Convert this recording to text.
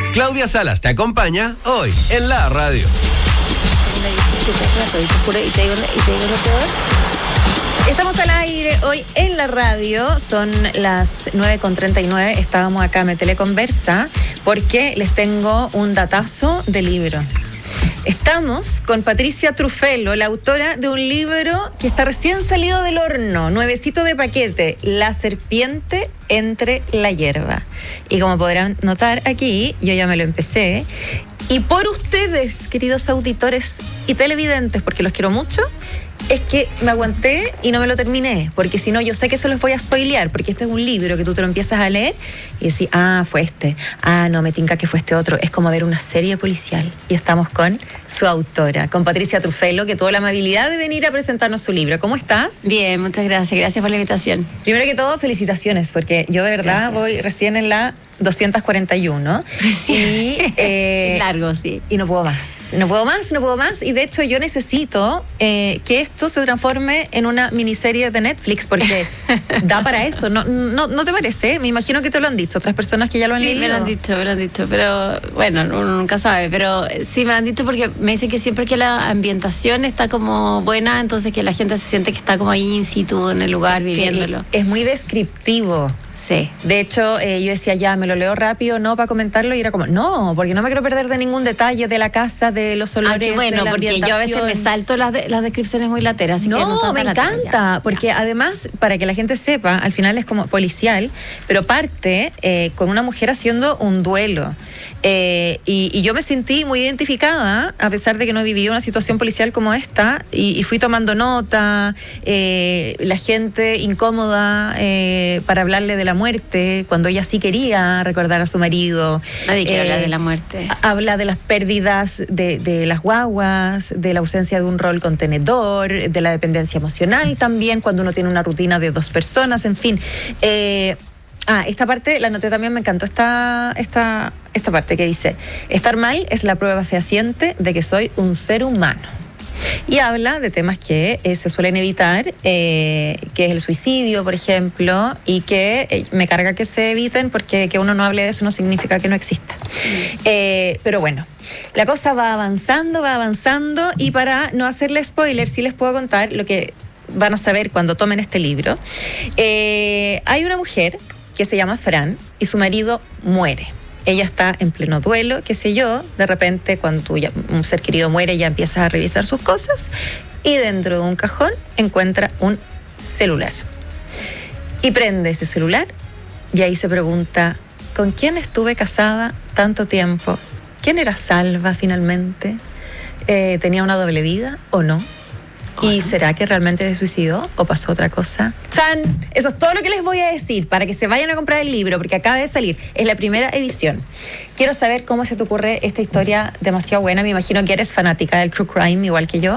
Claudia Salas te acompaña hoy en la radio. Estamos al aire hoy en la radio, son las 9:39, estábamos acá en Teleconversa porque les tengo un datazo de libro. Estamos con Patricia Truffello, la autora de un libro que está recién salido del horno, nuevecito de paquete, La serpiente entre la hierba. Y como podrán notar aquí, yo ya me lo empecé. Y por ustedes, queridos auditores y televidentes, porque los quiero mucho, es que me aguanté y no me lo terminé, porque si no yo sé que se los voy a spoilear, porque este es un libro que tú te lo empiezas a leer y decís, fue este, no, me tinca que fue este otro. Es como ver una serie policial. Y estamos con su autora, con Patricia Truffello, que tuvo la amabilidad de venir a presentarnos su libro. ¿Cómo estás? Bien, muchas gracias. Gracias por la invitación. Primero que todo, felicitaciones, porque yo de verdad voy recién en la 241. Sí. Es largo, sí. Y no puedo más. Y de hecho yo necesito que esto se transforme en una miniserie de Netflix, porque da para eso. ¿No te parece? Me imagino que te lo han dicho otras personas que ya lo han leído. Me lo han dicho, pero bueno, uno nunca sabe. Pero sí me lo han dicho porque me dicen que siempre que la ambientación está como buena, entonces que la gente se siente que está como ahí in situ en el lugar viviéndolo. Es muy descriptivo. Sí. De hecho, yo decía, me lo leo rápido, ¿no? Para comentarlo, y era como, no, porque no me quiero perder de ningún detalle de la casa, de los olores, bueno, de la porque yo a veces me salto las descripciones muy lateras. Así no, me encanta, porque además, para que la gente sepa, al final es como policial, pero parte con una mujer haciendo un duelo. Y yo me sentí muy identificada, a pesar de que no viví una situación policial como esta, y fui tomando nota, la gente incómoda para hablarle de la muerte, cuando ella sí quería recordar a su marido. Nadie quiere hablar de la muerte. Habla de las pérdidas de las guaguas, de la ausencia de un rol contenedor, de la dependencia emocional también, cuando uno tiene una rutina de 2 personas, en fin. Esta parte la noté también, me encantó esta parte que dice: estar mal es la prueba fehaciente de que soy un ser humano. Y habla de temas que se suelen evitar, que es el suicidio, por ejemplo, y que me carga que se eviten, porque que uno no hable de eso no significa que no exista. Pero bueno, la cosa va avanzando, y para no hacerle spoiler, sí les puedo contar lo que van a saber cuando tomen este libro. Hay una mujer que se llama Fran y su marido muere. Ella está en pleno duelo, qué sé yo, de repente cuando un ser querido muere ya empiezas a revisar sus cosas y dentro de un cajón encuentra un celular. Y prende ese celular y ahí se pregunta, ¿con quién estuve casada tanto tiempo? ¿Quién era Salva finalmente? ¿Tenía una doble vida o no? ¿Y será que realmente se suicidó o pasó otra cosa? ¡Chan! Eso es todo lo que les voy a decir para que se vayan a comprar el libro, porque acaba de salir. Es la primera edición. Quiero saber cómo se te ocurre esta historia demasiado buena. Me imagino que eres fanática del true crime igual que yo.